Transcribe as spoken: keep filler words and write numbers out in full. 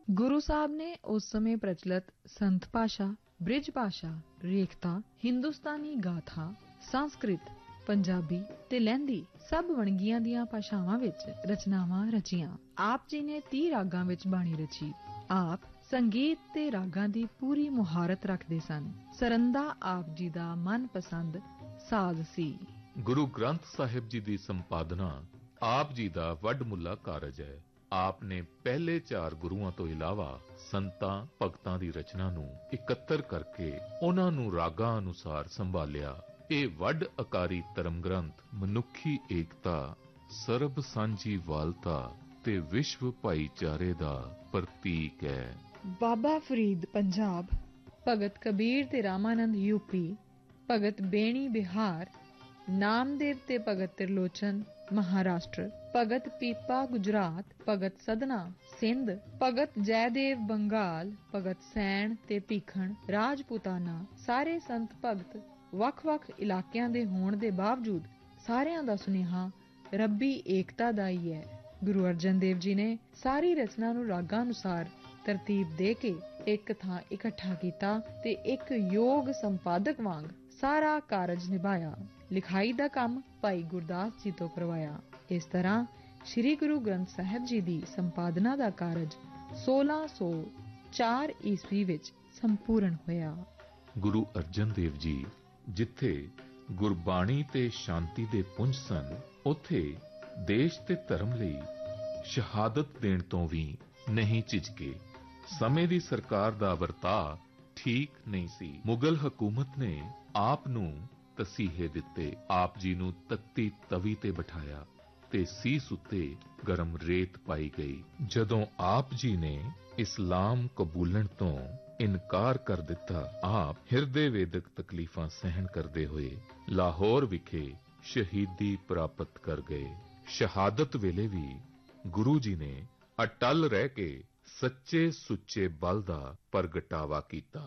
ਗੁਰੂ ਸਾਹਿਬ ਨੇ ਉਸ ਸਮੇਂ ਪ੍ਰਚਲਿਤ ਸੰਤ ਭਾਸ਼ਾ, ਬ੍ਰਿਜ ਭਾਸ਼ਾ, ਰੇਖਤਾ, ਹਿੰਦੁਸਤਾਨੀ ਗਾਥਾ, ਸੰਸਕ੍ਰਿਤ, ਪੰਜਾਬੀ ਤੇ ਲਹਿੰਦੀ ਸਭ ਵੰਨਗੀਆਂ ਦੀਆਂ ਭਾਸ਼ਾਵਾਂ ਵਿੱਚ ਰਚਨਾਵਾਂ ਰਚੀਆਂ। ਆਪ ਜੀ ਨੇ ਤੀਹ ਰਾਗਾਂ ਵਿੱਚ ਬਾਣੀ ਰਚੀ। ਆਪ ਸੰਗੀਤ ਤੇ ਰਾਗਾਂ ਦੀ ਪੂਰੀ ਮੁਹਾਰਤ ਰੱਖਦੇ ਸਨ। ਸਰੰਦਾ ਆਪ ਜੀ ਦਾ ਮਨਪਸੰਦ ਸਾਜ਼ ਸੀ। ਗੁਰੂ ਗ੍ਰੰਥ ਸਾਹਿਬ ਜੀ ਦੀ ਸੰਪਾਦਨਾ ਆਪ ਜੀ ਦਾ ਵੱਡਮੁੱਲਾ ਕਾਰਜ ਹੈ। ਆਪ ਨੇ ਪਹਿਲੇ ਚਾਰ ਗੁਰੂਆਂ ਤੋਂ ਇਲਾਵਾ ਸੰਤਾਂ ਭਗਤਾਂ ਦੀ ਰਚਨਾ ਨੂੰ ਇਕੱਤਰ ਕਰਕੇ ਉਹਨਾਂ ਨੂੰ ਰਾਗਾਂ ਅਨੁਸਾਰ ਸੰਭਾਲਿਆ। ਇਹ ਵੱਡ ਆਕਾਰੀ ਧਰਮ ਗ੍ਰੰਥ ਮਨੁੱਖੀ ਏਕਤਾ, ਸਰਬ ਸਾਂਝੀ ਵਾਲਤਾ ਤੇ ਵਿਸ਼ਵ ਭਾਈਚਾਰੇ ਦਾ ਪ੍ਰਤੀਕ ਹੈ। ਬਾਬਾ ਫਰੀਦ ਪੰਜਾਬ, ਭਗਤ ਕਬੀਰ ਤੇ ਰਾਮਾਨੰਦ ਯੂਪੀ, ਭਗਤ ਬੇਣੀ ਬਿਹਾਰ, ਨਾਮਦੇਵ ਤੇ ਭਗਤ ਤਿਰਲੋਚਨ ਮਹਾਰਾਸ਼ਟਰ, ਭਗਤ ਪੀਪਾ ਗੁਜਰਾਤ, ਭਗਤ ਸਦਨਾ ਸਿੰਧ, ਭਗਤ ਜੈਦੇਵ ਬੰਗਾਲ, ਭਗਤ ਸੈਣ ਤੇ ਭੀਖਣ ਰਾਜਪੂਤਾਨਾ। ਸਾਰੇ ਸੰਤ ਭਗਤ ਵੱਖ-ਵੱਖ ਇਲਾਕਿਆਂ ਦੇ ਹੋਣ ਦੇ ਬਾਵਜੂਦ ਸਾਰਿਆਂ ਦਾ ਸੁਨੇਹਾ ਰੱਬੀ ਏਕਤਾ ਦਾ ਹੀ ਹੈ। ਗੁਰੂ ਅਰਜਨ ਦੇਵ ਜੀ ਨੇ ਸਾਰੀ ਰਚਨਾ ਨੂੰ ਰਾਗਾਂ ਅਨੁਸਾਰ ਤਰਤੀਬ ਦੇ ਕੇ ਇੱਕ ਥਾਂ ਇਕੱਠਾ ਕੀਤਾ ਤੇ ਇੱਕ ਯੋਗ ਸੰਪਾਦਕ ਵਾਂਗ ਸਾਰਾ ਕਾਰਜ ਨਿਭਾਇਆ। ਲਿਖਾਈ ਦਾ ਕੰਮ ਭਾਈ ਗੁਰਦਾਸ ਜੀ ਤੋਂ ਕਰਵਾਇਆ। ਇਸ ਤਰ੍ਹਾਂ ਸ੍ਰੀ ਗੁਰੂ ਗ੍ਰੰਥ ਸਾਹਿਬ ਜੀ ਦੀ ਸੰਪਾਦਨਾ ਦਾ ਕਾਰਜ ਸੋਲਾਂ ਸੌ ਚਾਰ ਈਸਵੀ ਵਿੱਚ ਸੰਪੂਰਨ ਹੋਇਆ। ਗੁਰੂ ਅਰਜਨ ਦੇਵ ਜੀ ਜਿੱਥੇ ਗੁਰਬਾਣੀ ਤੇ ਸ਼ਾਂਤੀ ਦੇ ਪੁੰਜ ਸਨ, ਉੱਥੇ ਦੇਸ਼ ਤੇ ਧਰਮ ਲਈ ਸ਼ਹਾਦਤ ਦੇਣ ਤੋਂ ਵੀ ਨਹੀਂ ਝਿਜਕੇ। ਸਮੇਂ ਦੀ ਸਰਕਾਰ ਦਾ ਵਰਤਾਅ ਠੀਕ ਨਹੀਂ ਸੀ। ਮੁਗਲ ਹਕੂਮਤ ਨੇ ਆਪ ਨੂੰ ਤਸੀਹੇ ਦਿੱਤੇ। ਆਪ ਜੀ ਨੂੰ ਤੱਤੀ ਤਵੀ ਤੇ ਬਿਠਾਇਆ ਤੇ ਸੀਸ ਉੱਤੇ ਗਰਮ ਰੇਤ ਪਾਈ ਗਈ। ਜਦੋਂ ਆਪ ਜੀ ਨੇ ਇਸਲਾਮ ਕਬੂਲਣ ਤੋਂ ਇਨਕਾਰ ਕਰ ਦਿੱਤਾ, ਆਪ ਹਿਰਦੇ ਵੇਦਕ ਤਕਲੀਫਾਂ ਸਹਿਣ ਕਰਦੇ ਹੋਏ ਲਾਹੌਰ ਵਿਖੇ ਸ਼ਹੀਦੀ ਪ੍ਰਾਪਤ ਕਰ ਗਏ। ਸ਼ਹਾਦਤ ਵੇਲੇ ਵੀ ਗੁਰੂ ਜੀ ਨੇ ਅਟਲ ਰਹਿ ਕੇ ਸੱਚੇ ਸੁੱਚੇ ਬਲ ਦਾ ਪ੍ਰਗਟਾਵਾ ਕੀਤਾ।